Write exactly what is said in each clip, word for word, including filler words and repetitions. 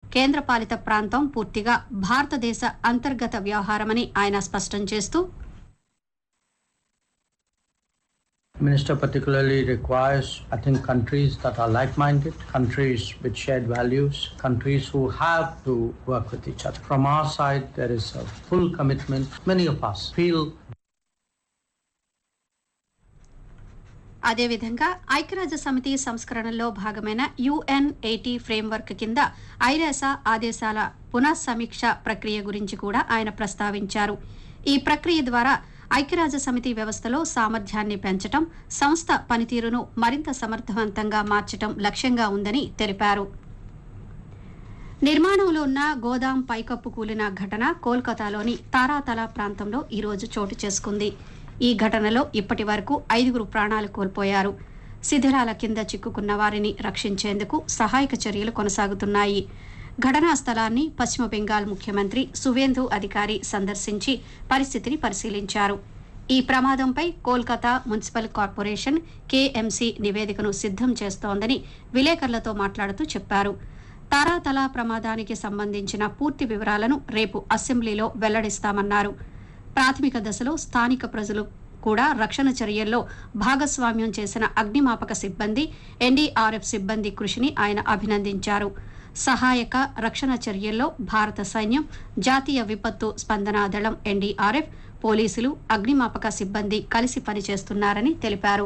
కేంద్రపాలిత ప్రాంతం పూర్తిగా భారతదేశ అంతర్గత వ్యవహారమని ఆయన స్పష్టం చేస్తూ Minister particularly requires, I think, countries that are like-minded, countries with shared values, countries who have to work with each other. From our side, there is a full commitment. Many of us feel. అదేవిధంగా ఐక్యరాజ్య సమితి సంస్కరణలో భాగమైన UN eighty framework కింద ఐరాస ఆదేశాల పునఃసమీక్ష ప్రక్రియ గురించి కూడా ఆయన ప్రస్తావించారు. ఈ ప్రక్రియ ద్వారా ఐక్యరాజ్య సమితి వ్యవస్థలో సామర్థ్యాన్ని పెంచడం, సంస్థ పనితీరును మరింత సమర్థవంతంగా మార్చడం లక్ష్యంగా ఉందని తెలిపారు. నిర్మాణంలో ఉన్న గోదాం పైకప్పు కూలిన ఘటన కోల్కతాలోని తారాతల ప్రాంతంలో ఈరోజు చోటు చేసుకుంది. ఈ ఘటనలో ఇప్పటి వరకు ఐదుగురు ప్రాణాలు కోల్పోయారు. శిథిలాల కింద చిక్కుకున్న వారిని రక్షించేందుకు సహాయక చర్యలు కొనసాగుతున్నాయి. ఘటనా స్థలాన్ని పశ్చిమ బెంగాల్ ముఖ్యమంత్రి సువేందు అధికారి సందర్శించి పరిస్థితిని పరిశీలించారు. ఈ ప్రమాదంపై కోల్కతా మున్సిపల్ కార్పొరేషన్ కేఎంసీ నివేదికను సిద్ధం చేస్తోందని విలేకరులతో మాట్లాడుతూ చెప్పారు. తారాతల ప్రమాదానికి సంబంధించిన పూర్తి వివరాలను రేపు అసెంబ్లీలో వెల్లడిస్తామన్నారు. ప్రాథమిక దశలో స్థానిక ప్రజలు కూడా రక్షణ చర్యల్లో భాగస్వామ్యం చేసిన అగ్నిమాపక సిబ్బంది, ఎన్డీఆర్ఎఫ్ సిబ్బంది కృషిని ఆయన అభినందించారు. సహాయక రక్షణ చర్యల్లో భారత సైన్యం, జాతీయ విపత్తు స్పందనా దళం ఎన్డీఆర్ఎఫ్, పోలీసులు, అగ్నిమాపక సిబ్బంది కలిసి పనిచేస్తున్నారని తెలిపారు.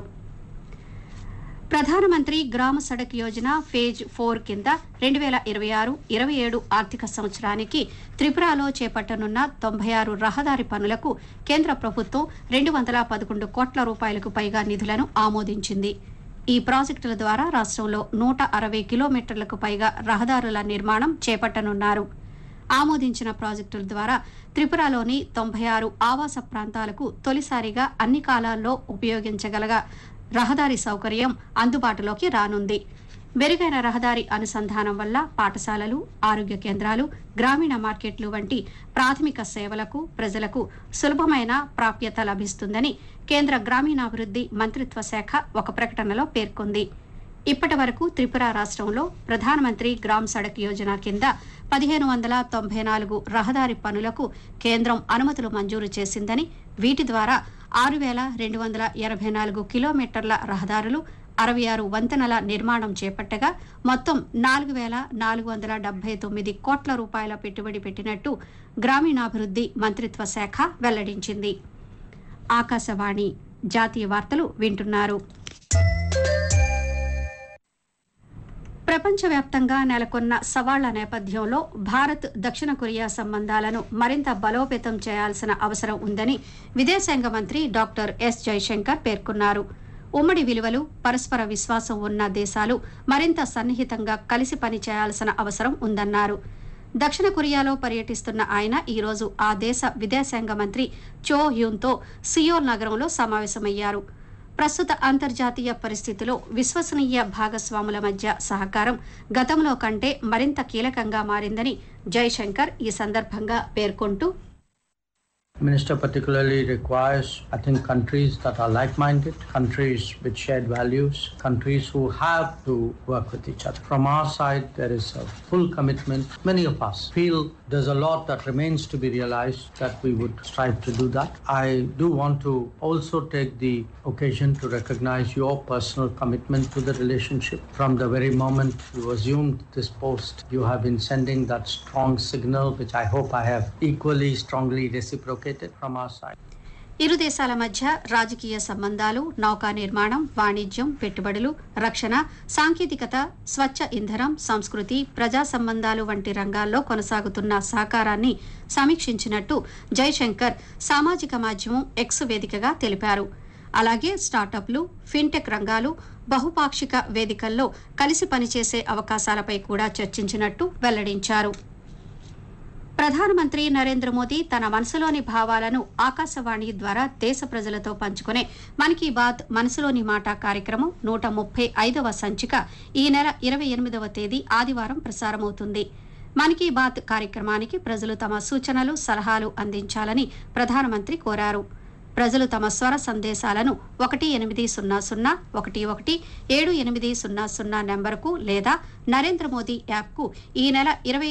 ప్రధానమంత్రి గ్రామ సడక్ యోజన ఫేజ్ ఫోర్ కింద రెండు వేల ఇరవై ఆరు ఇరవై ఏడు ఆర్థిక సంవత్సరానికి త్రిపురలో చేపట్టనున్న తొంభై ఆరు రహదారి పనులకు కేంద్ర ప్రభుత్వం రెండు వందల పదకొండు కోట్ల రూపాయలకు పైగా నిధులను ఆమోదించింది. ఈ ప్రాజెక్టుల ద్వారా రాష్ట్రంలో నూట అరవై కిలోమీటర్లకు పైగా రహదారుల నిర్మాణం చేపట్టనున్నారు. ఆమోదించిన ప్రాజెక్టుల ద్వారా త్రిపురలోని తొంభై ఆరు ఆవాస ప్రాంతాలకు తొలిసారిగా అన్ని కాలాల్లో ఉపయోగించగల రహదారి సౌకర్యం అందుబాటులోకి రానుంది. మెరుగైన రహదారి అనుసంధానం వల్ల పాఠశాలలు, ఆరోగ్య కేంద్రాలు, గ్రామీణ మార్కెట్లు వంటి ప్రాథమిక సేవలకు ప్రజలకు సులభమైన ప్రాప్యత లభిస్తుందని కేంద్ర గ్రామీణాభివృద్ధి మంత్రిత్వ శాఖ ఒక ప్రకటనలో పేర్కొంది. ఇప్పటి వరకు త్రిపుర రాష్ట్రంలో ప్రధానమంత్రి గ్రామ్ సడక్ యోజన కింద పదిహేను వందల తొంభై నాలుగు రహదారి పనులకు కేంద్రం అనుమతులు మంజూరు చేసిందని, వీటి ద్వారా ఆరు వేల రెండు వందల ఎనభై నాలుగు కిలోమీటర్ల రహదారులు, అరవై ఆరు వంతెనల నిర్మాణం చేపట్టగా మొత్తం నాలుగు వేల నాలుగు వందల డెబ్బై తొమ్మిది కోట్ల రూపాయల పెట్టుబడి పెట్టినట్టు గ్రామీణాభివృద్ధి మంత్రిత్వ శాఖ వెల్లడించింది. ఆకాశవాణి జాతీయ వార్తలు వింటున్నారు. ప్రపంచవ్యాప్తంగా నెలకొన్న సవాళ్ల నేపథ్యంలో భారత్ దక్షిణ కొరియా సంబంధాలను మరింత బలోపేతం చేయాల్సిన అవసరం ఉందని విదేశాంగ మంత్రి డాక్టర్ ఎస్ జైశంకర్ పేర్కొన్నారు. ఉమ్మడి విలువలు, పరస్పర విశ్వాసం ఉన్న దేశాలు మరింత సన్నిహితంగా కలిసి పనిచేయాల్సిన అవసరం ఉందన్నారు. దక్షిణ కొరియాలో పర్యటిస్తున్న ఆయన ఈరోజు ఆ దేశ విదేశాంగ మంత్రి చో హ్యూన్తో సియోల్ నగరంలో సమావేశమయ్యారు. ప్రస్తుత అంతర్జాతీయ పరిస్థితిలో విశ్వసనీయ భాగస్వాముల మధ్య సహకారం గతంలో కంటే మరింత కీలకంగా మారిందని జైశంకర్ ఈ సందర్భంగా పేర్కొంటూ Minister particularly requires, I think, countries that are like-minded, countries with shared values, countries who have to work with each other. From our side, there is a full commitment. Many of us feel there's a lot that remains to be realized, that we would strive to do that. I do want to also take the occasion to recognize your personal commitment to the relationship. From the very moment you assumed this post, you have been sending that strong signal, which I hope I have equally strongly reciprocated. ఇరు దేశాల మధ్య రాజకీయ సంబంధాలు, నౌకా నిర్మాణం, వాణిజ్యం, పెట్టుబడులు, రక్షణ, సాంకేతికత, స్వచ్ఛ ఇంధనం, సంస్కృతి, ప్రజా సంబంధాలు వంటి రంగాల్లో కొనసాగుతున్న సహకారాన్ని సమీక్షించినట్టు జైశంకర్ సామాజిక మాధ్యమం ఎక్స్ వేదికగా తెలిపారు. అలాగే స్టార్టప్లు, ఫిన్టెక్ రంగాలు, బహుపాక్షిక వేదికల్లో కలిసి పనిచేసే అవకాశాలపై కూడా చర్చించినట్టు వెల్లడించారు. ప్రధానమంత్రి నరేంద్ర మోదీ తన మనసులోని భావాలను ఆకాశవాణి ద్వారా దేశ ప్రజలతో పంచుకునే మన్ కీ బాత్ మనసులోని మాట కార్యక్రమం నూట ముప్పై ఐదవ సంచిక ఈ నెల ఇరవై ఎనిమిదవ తేదీ ఆదివారం ప్రసారమవుతుంది. మన్ కీ బాత్ కార్యక్రమానికి ప్రజలు తమ సూచనలు, సలహాలు అందించాలని ప్రధానమంత్రి కోరారు. ప్రజలు తమ స్వర సందేశాలను ఒకటి ఎనిమిది సున్నా సున్నా ఒకటి ఒకటి ఏడు ఎనిమిది సున్నా సున్నా నెంబర్కు లేదా నరేంద్ర మోదీ యాప్కు ఈ నెల ఇరవై